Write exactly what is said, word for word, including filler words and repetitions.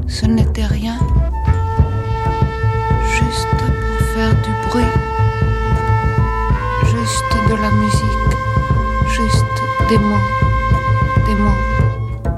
ce n'était rien, juste pour faire du bruit, juste de la musique, juste des mots.